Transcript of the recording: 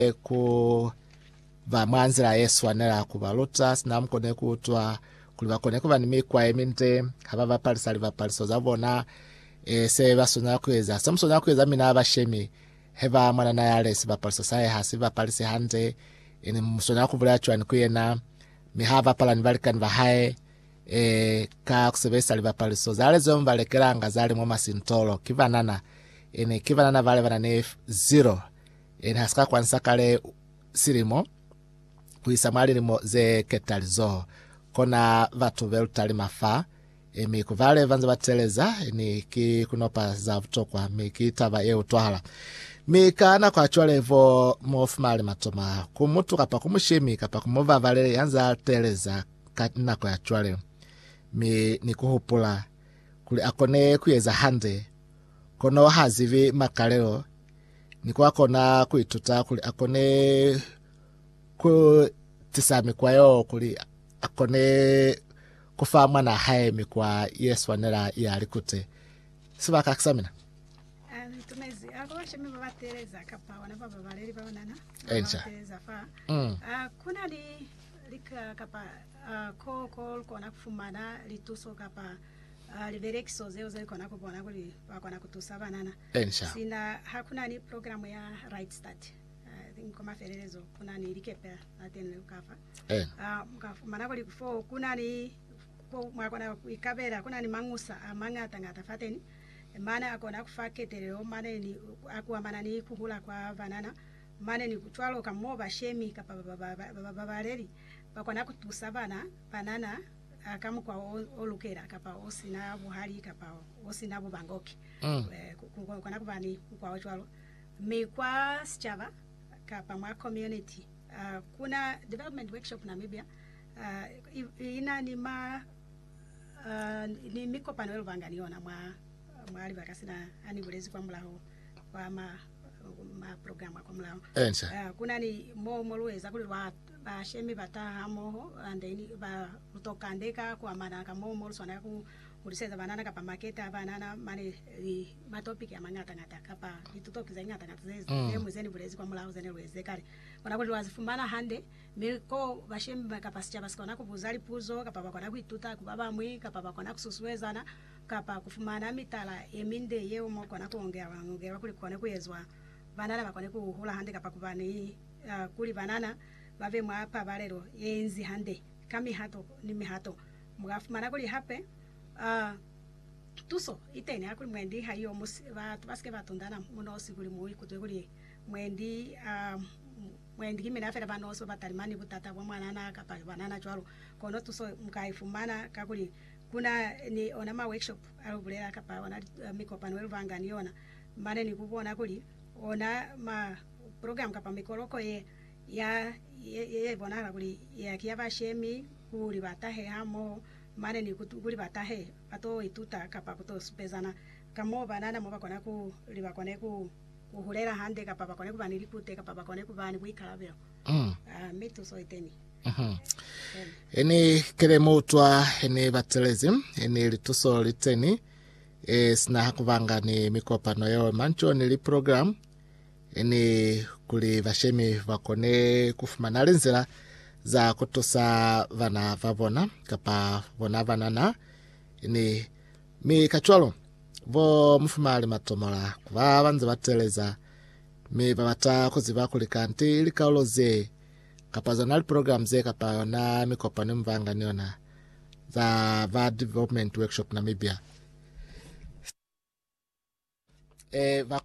ku vamwanzira Yesu anera kuvaluta sinamukone kutwa kulivakone kuva nimikwa eminte hava vapalisali vapaliso zavona se vasona kweza samusona kweza mina abashemi heva mwana na yales vapaliso saye hasi vapalisi hande ene musona kuvula chwani kuyena mihava pala nivalikani vahae ka kusebesa livapaliso zale zomvalekeranga zali mwa masintolo kivanana ene kivanana vale vanane 0 ene hasika kwanisa kale sirimo kuisa mwali limo ze ketalizo kona vatu velutali mafa emi kuvale vanza vateleza eni ki kunopa za vutokwa miki tava utwala mikana kwa chwale vo mofumali matoma kumutu kapa kumushimi kapa kumuva vale yanza teleza katina kwa chwale mi nikuhupula kuli akone kuyeza hande kono hazivi makaleo nikuwa kona kuituta kuli akone ku tisami kwa yo kuli akone kufamwa na haemi kwa Yesu wanera yalikute siba kaksamina tumezi abashe mbabatereza kapa wanababa baleri babonana batereza fa kuna lika kapa ko kona kufumana lituso kapa liberekiso zeo kona kubona kuli bakona kutusabanana sina hakuna ni programu ya right start kama ferelezo kuna ni likepe atene ukafa mana kuli kufo kuna ni mwakona ikabera kuna ni mangusa amangata ngata fateni mana akona kufaketereo mana ni akuamana ni kuhula kwa vanana mana ni kutwalo kamoba shemi kapa babaleri bakona kutusabana banana akamu kwa olukera kapa osina buhali kapa osina bubangoki kuna kubani kwa otwalo mekwa sichava kapa mwa community kuna development workshop Namibia ina ni ni miko panel vanganiona mwali vakasina ani bulezi kwa mulaho kwa ma program kwa mulaho kuna ni moluweza kuli bashemi batahamo andeni ba utokandeka kwa manaka molusona ku uliseza banana kapa maketa banana mane matopic ya mangata ngata kapa itutokiza ngata ngata zeze muzeni bulezi kwa mulaho zene lweze kale kona kuti wazifumana hande miko bashemi bakapasicha basikona kubuzali puzo kapa bakona kuituta kubaba mwi kapa bakona kususuwezana kapa kufumana mitala eminde yewo mokona kuongera kuli kone kuyezwa banana bakone kuhula hande kapa kubani kuli banana bave mwapa balero yenzi hande kami hato ni mihato mugafumana kuli hape tuso itene akuli mwendi hayo batu baske batundana munosi kuli muyi kutwe kuli mwendi mwendi kimena fera banoso batalimani butata bwa mwana na kapa banana chwalo kono tuso mkaifumana kakuli kuna ni ona ma workshop alubulera kapa ona mikopano elvanganiona mane ni kubona kuli ona ma program kapa mikoloko ya bonara kuli ya kiaba shemi kuli batahe hamo mane ni kuli batahe ato ituta kapa kuto spezana kamo banana mo bakona ku libakone ku uhulera hande kapa bakone kubaniri kute kapa bakone kubani kuikalabero mitu so iteni eni keremutwa eni batelezi eni lituso liteni sina hakuvanga ni mikopano yao mancho ni li program eni kuli vashemi vakone kufumana linzira za kutusa vana vavona kapa vona vanana eni mi kachwalo vo mfumali matomola kuva vanze bateleza mi babata kuziva kulikanti likauloze kapa zonal program ze kapa na mikopano mvanga niona za va development workshop Namibia